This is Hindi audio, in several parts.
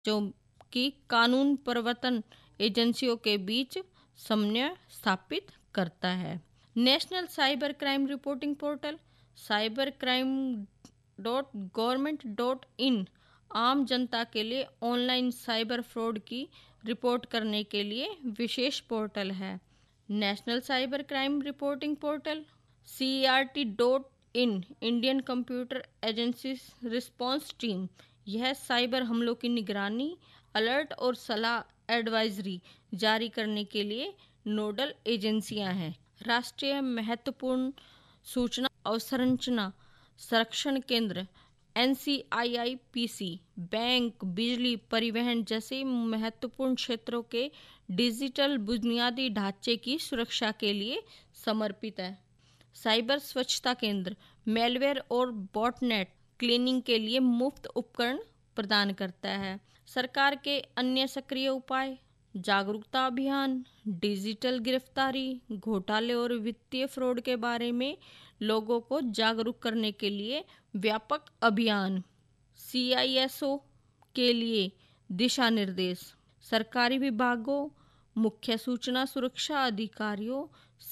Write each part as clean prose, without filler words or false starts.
जो कि कानून प्रवर्तन एजेंसियों के बीच समन्वय स्थापित करता है। National cyber crime reporting portal cybercrime.government.in आम जनता के लिए ऑनलाइन साइबर फ्रॉड की रिपोर्ट करने के लिए विशेष पोर्टल है। National cyber crime reporting portal CERT.in Indian computer agency response team, यह साइबर हमलों की निगरानी, अलर्ट और सलाह एडवाइजरी जारी करने के लिए नोडल एजेंसियां हैं। राष्ट्रीय महत्वपूर्ण सूचना अवसंरचना संरक्षण केंद्र NCIIPC बैंक, बिजली, परिवहन जैसे महत्वपूर्ण क्षेत्रों के डिजिटल बुनियादी ढांचे की सुरक्षा के लिए समर्पित है। साइबर स्वच्छता केंद्र मेलवेयर और बॉटनेट क्लीनिंग के लिए मुफ्त उपकरण प्रदान करता है। सरकार के अन्य सक्रिय उपाय, जागरूकता अभियान, डिजिटल गिरफ्तारी, घोटाले और वित्तीय फ्रॉड के बारे में लोगों को जागरूक करने के लिए व्यापक अभियान। CISO के लिए दिशा निर्देश, सरकारी विभागों, मुख्य सूचना सुरक्षा अधिकारियों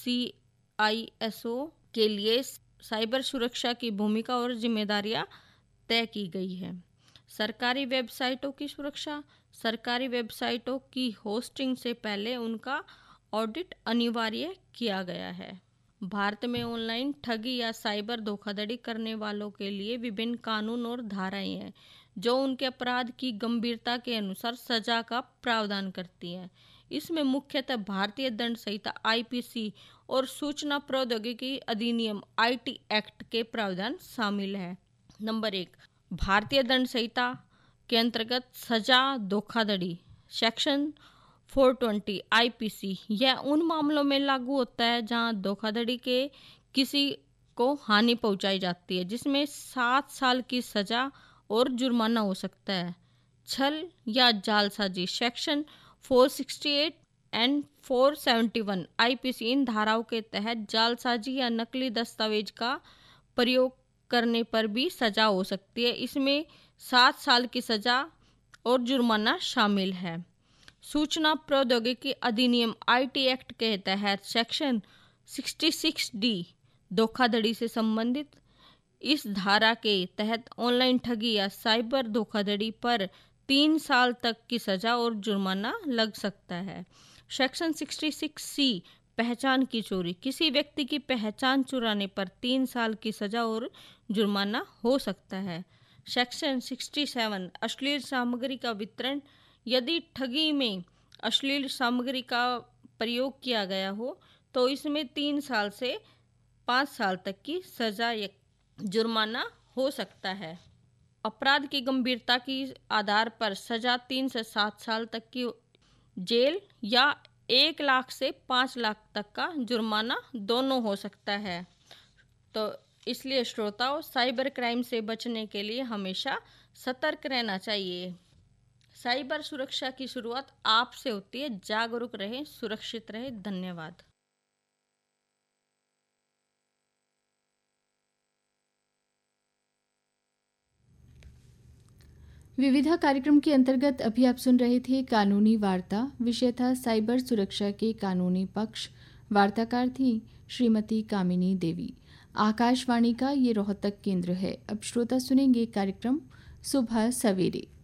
CISO के लिए साइबर सुरक्षा की भूमिका और जिम्मेदारियां तय की गई है। सरकारी वेबसाइटों की सुरक्षा, सरकारी वेबसाइटों की होस्टिंग से पहले उनका ऑडिट अनिवार्य किया गया है। भारत में ऑनलाइन ठगी या साइबर धोखाधड़ी करने वालों के लिए विभिन्न कानून और धाराएं हैं जो उनके अपराध की गंभीरता के अनुसार सजा का प्रावधान करती हैं। इसमें मुख्यतः भारतीय दंड संहिता IPC और सूचना प्रौद्योगिकी अधिनियम IT एक्ट के प्रावधान शामिल है। नंबर 1, भारतीय दंड संहिता के अंतर्गत सजा धोखाधड़ी सेक्शन 420 IPC, यह उन मामलों में लागू होता है जहां धोखाधड़ी के किसी को हानि पहुंचाई जाती है, जिसमें 7 साल की सजा और जुर्माना हो सकता है। छल या जालसाजी सेक्शन 468 एंड 471 IPC, इन धाराओं के तहत जालसाजी या नकली दस्तावेज का प्रयोग करने पर भी सजा हो सकती है। इसमें 7 साल की सजा और जुर्माना शामिल है। सूचना प्रौद्योगिकी अधिनियम IT एक्ट के तहत सेक्शन 66D धोखाधड़ी से संबंधित, इस धारा के तहत ऑनलाइन ठगी या साइबर धोखाधड़ी पर 3 साल तक की सजा और जुर्माना लग सकता है। सेक्शन 66C पहचान की चोरी, किसी व्यक्ति की पहचान चुराने पर 3 साल की सजा और जुर्माना हो सकता है। सेक्शन 67 अश्लील सामग्री का वितरण, यदि ठगी में अश्लील सामग्री का प्रयोग किया गया हो तो इसमें 3 साल से 5 साल तक की सजा या जुर्माना हो सकता है। अपराध की गंभीरता के आधार पर सजा 3 से 7 साल तक की जेल या 1 लाख से 5 लाख तक का जुर्माना दोनों हो सकता है। तो इसलिए श्रोताओं, साइबर क्राइम से बचने के लिए हमेशा सतर्क रहना चाहिए। साइबर सुरक्षा की शुरुआत आपसे होती है। जागरूक रहें, सुरक्षित रहें। धन्यवाद। विविधा कार्यक्रम के अंतर्गत अभी आप सुन रहे थे कानूनी वार्ता। विषय था साइबर सुरक्षा के कानूनी पक्ष। वार्ताकार थी श्रीमती कामिनी देवी। आकाशवाणी का ये रोहतक केंद्र है। अब श्रोता सुनेंगे कार्यक्रम सुबह सवेरे।